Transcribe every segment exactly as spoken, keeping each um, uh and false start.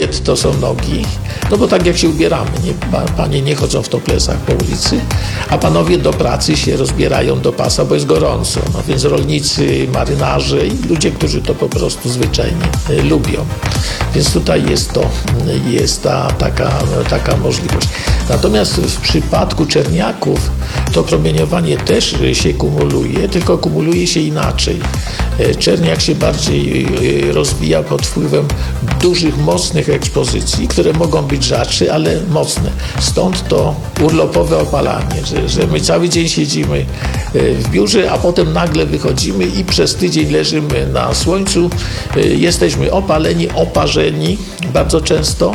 kobiet to są nogi, no bo tak jak się ubieramy, nie, panie nie chodzą w toplesach po ulicy, a panowie do pracy się rozbierają do pasa, bo jest gorąco. No więc rolnicy, marynarze i ludzie, którzy to po prostu zwyczajnie y, lubią. Więc tutaj jest to, jest ta taka, taka możliwość. Natomiast w przypadku czerniaków to promieniowanie też się kumuluje, tylko kumuluje się inaczej. Czerniak się bardziej rozwija pod wpływem dużych, mocnych ekspozycji, które mogą być rzadsze, ale mocne. Stąd to urlopowe opalanie, że, że my cały dzień siedzimy w biurze, a potem nagle wychodzimy i przez tydzień leżymy na słońcu. Jesteśmy opaleni, oparzeni bardzo często.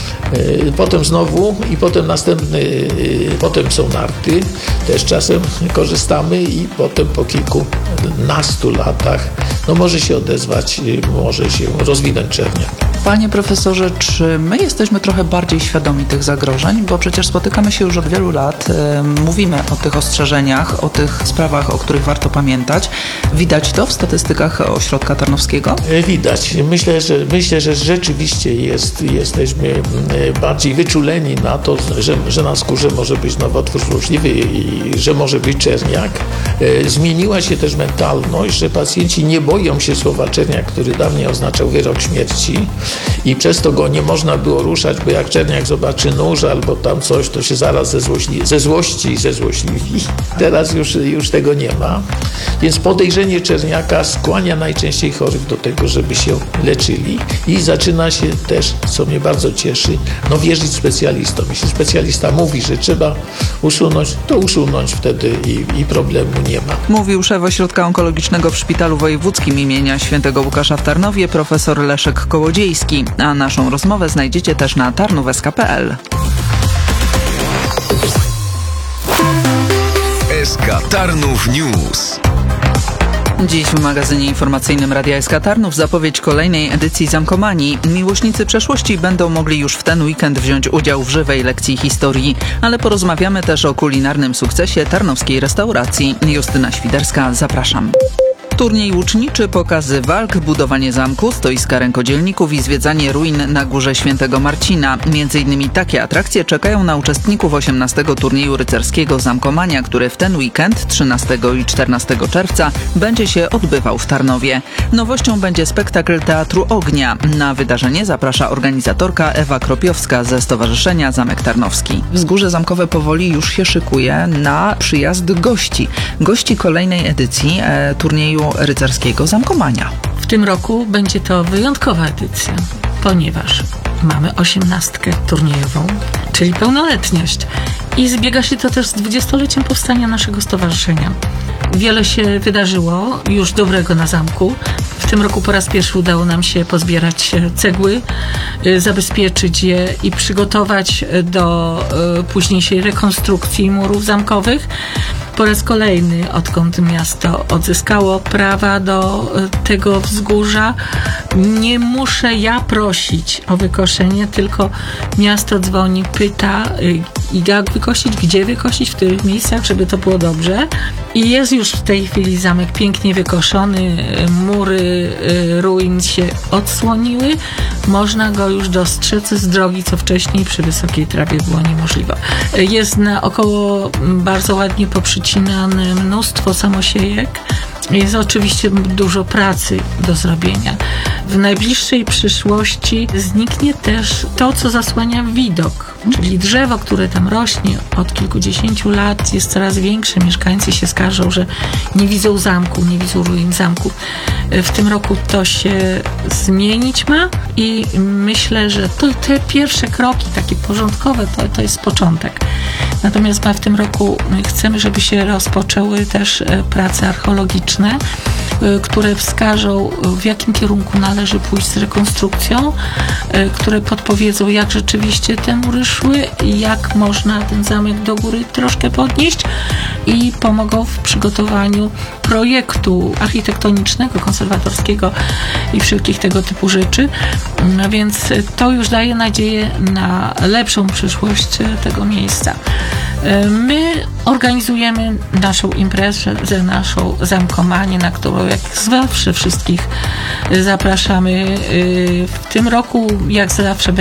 Potem znowu i potem następny, potem są narty, też czasem korzystamy i potem po kilkunastu latach no może się odezwać, może się rozwinąć czerniak. Panie profesorze, czy my jesteśmy trochę bardziej świadomi tych zagrożeń? Bo przecież spotykamy się już od wielu lat, e, mówimy o tych ostrzeżeniach, o tych sprawach, o których warto pamiętać. Widać to w statystykach Ośrodka Tarnowskiego? Widać. Myślę, że, myślę, że rzeczywiście jest, jesteśmy bardziej wyczuleni na to, że, że na skórze może być nowotwór złośliwy i że może być czerniak. E, zmieniła się też mentalność, że pacjenci nie boją się słowa czerniak, który dawniej oznaczał wyrok śmierci. I przez to go nie można było ruszać, bo jak czerniak zobaczy nóż albo tam coś, to się zaraz ze, złośli, ze złości zezłośliwi. Teraz już, już tego nie ma. Więc podejrzenie czerniaka skłania najczęściej chorych do tego, żeby się leczyli i zaczyna się też, co mnie bardzo cieszy, no wierzyć specjalistom. Jeśli specjalista mówi, że trzeba usunąć, to usunąć wtedy i, i problemu nie ma. Mówił szef Ośrodka Onkologicznego w Szpitalu Wojewódzkim imienia Świętego Łukasza w Tarnowie, profesor Leszek Kołodziejski, a naszą rozmowę znajdziecie też na tarnów kropka s k kropka p l. S K Tarnów News. Dziś w magazynie informacyjnym Radia S K Tarnów zapowiedź kolejnej edycji Zamkomanii. Miłośnicy przeszłości będą mogli już w ten weekend wziąć udział w żywej lekcji historii, ale porozmawiamy też o kulinarnym sukcesie tarnowskiej restauracji. Justyna Świderska, zapraszam. Turniej łuczniczy, pokazy walk, budowanie zamku, stoiska rękodzielników i zwiedzanie ruin na Górze Świętego Marcina. Między innymi takie atrakcje czekają na uczestników osiemnastego turnieju rycerskiego Zamkomania, który w ten weekend trzynastego i czternastego czerwca będzie się odbywał w Tarnowie. Nowością będzie spektakl Teatru Ognia. Na wydarzenie zaprasza organizatorka Ewa Kropiowska ze Stowarzyszenia Zamek Tarnowski. Wzgórze Zamkowe powoli już się szykuje na przyjazd gości. Gości kolejnej edycji e, turnieju rycerskiego Zamkomania. W tym roku będzie to wyjątkowa edycja, ponieważ mamy osiemnastkę turniejową, czyli pełnoletność. I zbiega się to też z dwudziestoleciem powstania naszego stowarzyszenia. Wiele się wydarzyło już dobrego na zamku. W tym roku po raz pierwszy udało nam się pozbierać cegły, zabezpieczyć je i przygotować do późniejszej rekonstrukcji murów zamkowych. Po raz kolejny, odkąd miasto odzyskało prawa do tego wzgórza, nie muszę ja prosić o wykoszenie, tylko miasto dzwoni, pyta, jak wykosić, gdzie wykosić, w których miejscach, żeby to było dobrze. I jest już w tej chwili zamek pięknie wykoszony, mury ruin się odsłoniły, można go już dostrzec z drogi, co wcześniej przy wysokiej trawie było niemożliwe. Jest naokoło bardzo ładnie poprzycinane mnóstwo samosiejek. Jest oczywiście dużo pracy do zrobienia. W najbliższej przyszłości zniknie też to, co zasłania widok, czyli drzewo, które tam rośnie od kilkudziesięciu lat, jest coraz większe. Mieszkańcy się skarżą, że nie widzą zamku, nie widzą ruin zamku. W tym roku to się zmienić ma i myślę, że to te pierwsze kroki, takie porządkowe, to, to jest początek. Natomiast w tym roku chcemy, żeby się rozpoczęły też prace archeologiczne, które wskażą, w jakim kierunku należy pójść z rekonstrukcją, które podpowiedzą, jak rzeczywiście te mury szły, jak można ten zamek do góry troszkę podnieść i pomogą w przygotowaniu projektu architektonicznego, konserwatorskiego i wszelkich tego typu rzeczy. No więc to już daje nadzieję na lepszą przyszłość tego miejsca. My organizujemy naszą imprezę, naszą Zamkomanię, na którą jak zawsze wszystkich zapraszamy. W tym roku jak zawsze